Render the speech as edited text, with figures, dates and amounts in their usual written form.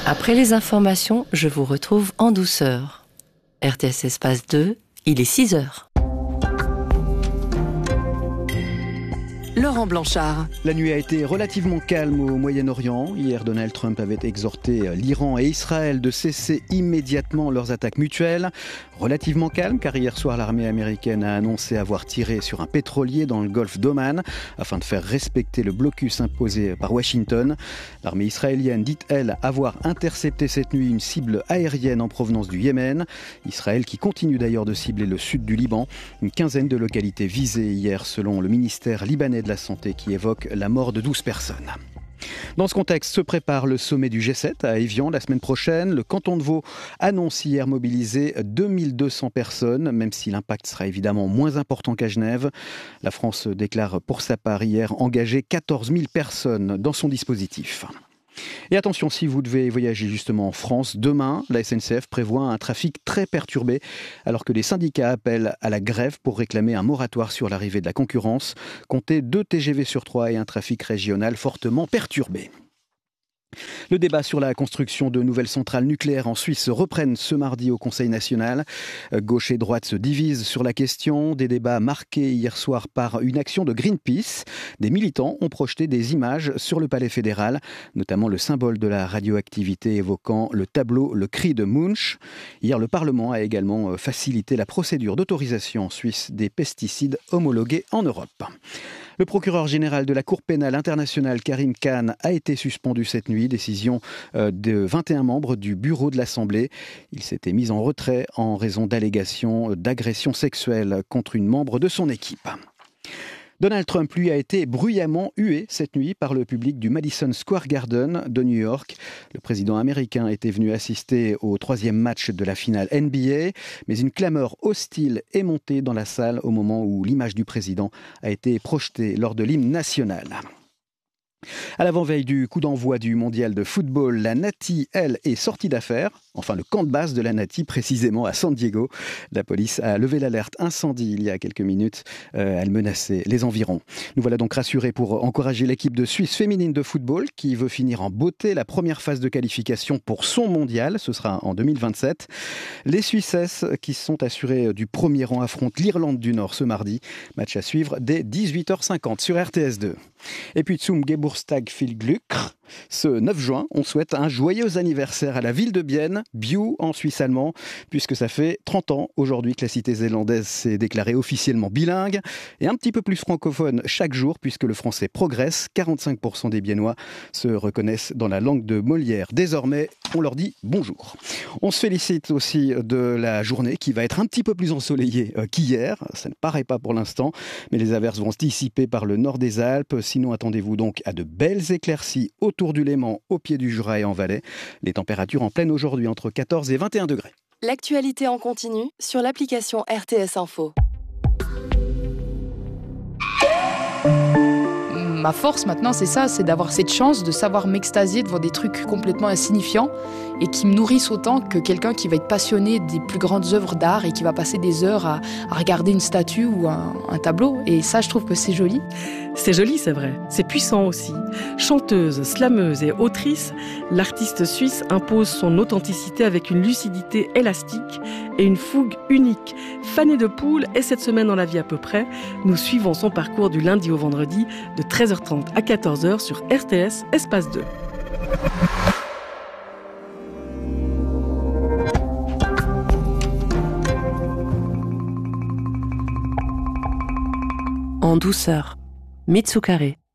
Après les informations, je vous retrouve en douceur. RTS Espace 2, il est 6 heures. Laurent Blanchard. La nuit a été relativement calme au Moyen-Orient. Hier, Donald Trump avait exhorté l'Iran et Israël de cesser immédiatement leurs attaques mutuelles. Relativement calme, car hier soir, l'armée américaine a annoncé avoir tiré sur un pétrolier dans le golfe d'Oman afin de faire respecter le blocus imposé par Washington. L'armée israélienne dit, elle, avoir intercepté cette nuit une cible aérienne en provenance du Yémen. Israël qui continue d'ailleurs de cibler le sud du Liban. Une quinzaine de localités visées hier selon le ministère libanais de la Santé qui évoque la mort de 12 personnes. Dans ce contexte se prépare le sommet du G7 à Évian la semaine prochaine. Le canton de Vaud annonce hier mobiliser 2200 personnes, même si l'impact sera évidemment moins important qu'à Genève. La France déclare pour sa part hier engager 14 000 personnes dans son dispositif. Et attention, si vous devez voyager justement en France, demain, la SNCF prévoit un trafic très perturbé alors que les syndicats appellent à la grève pour réclamer un moratoire sur l'arrivée de la concurrence. Comptez 2 TGV sur 3 et un trafic régional fortement perturbé. Le débat sur la construction de nouvelles centrales nucléaires en Suisse reprennent ce mardi au Conseil national. Gauche et droite se divisent sur la question. Des débats marqués hier soir par une action de Greenpeace. Des militants ont projeté des images sur le palais fédéral, notamment le symbole de la radioactivité évoquant le tableau Le Cri de Munch. Hier, le Parlement a également facilité la procédure d'autorisation en Suisse des pesticides homologués en Europe. Le procureur général de la Cour pénale internationale, Karim Khan, a été suspendu cette nuit. Décision de 21 membres du bureau de l'Assemblée. Il s'était mis en retrait en raison d'allégations d'agression sexuelle contre une membre de son équipe. Donald Trump, lui, a été bruyamment hué cette nuit par le public du Madison Square Garden de New York. Le président américain était venu assister au 3e match de la finale NBA, mais une clameur hostile est montée dans la salle au moment où l'image du président a été projetée lors de l'hymne national. À l'avant-veille du coup d'envoi du mondial de football, la Nati, elle, est sortie d'affaires. Enfin, le camp de base de la Nati, précisément à San Diego. La police a levé l'alerte incendie il y a quelques minutes. Elle menaçait les environs. Nous voilà donc rassurés pour encourager l'équipe de Suisse féminine de football qui veut finir en beauté la première phase de qualification pour son mondial. Ce sera en 2027. Les Suissesses qui sont assurées du premier rang affrontent l'Irlande du Nord ce mardi. Match à suivre dès 18h50 sur RTS2. Et puis zum Geburtstag viel Glück. Ce 9 juin, on souhaite un joyeux anniversaire à la ville de Bienne, Biou en suisse allemand, puisque ça fait 30 ans aujourd'hui que la cité zélandaise s'est déclarée officiellement bilingue et un petit peu plus francophone chaque jour, puisque le français progresse. 45% des Biennois se reconnaissent dans la langue de Molière. Désormais, on leur dit bonjour. On se félicite aussi de la journée qui va être un petit peu plus ensoleillée qu'hier. Ça ne paraît pas pour l'instant, mais les averses vont se dissiper par le nord des Alpes. Sinon, attendez-vous donc à de belles éclaircies autour du Léman, au pied du Jura et en Valais. Les températures en pleine aujourd'hui entre 14 et 21 degrés. L'actualité en continu sur l'application RTS Info. Ma force maintenant, c'est ça, c'est d'avoir cette chance de savoir m'extasier devant des trucs complètement insignifiants et qui me nourrissent autant que quelqu'un qui va être passionné des plus grandes œuvres d'art et qui va passer des heures à regarder une statue ou un tableau. Et ça, je trouve que c'est joli. C'est joli, c'est vrai. C'est puissant aussi. Chanteuse, slameuse et autrice, l'artiste suisse impose son authenticité avec une lucidité élastique et une fougue unique. Fanny de Poel est cette semaine dans la vie à peu près. Nous suivons son parcours du lundi au vendredi de 13h30 à 14h sur RTS Espace 2. En douceur, Mitsukare.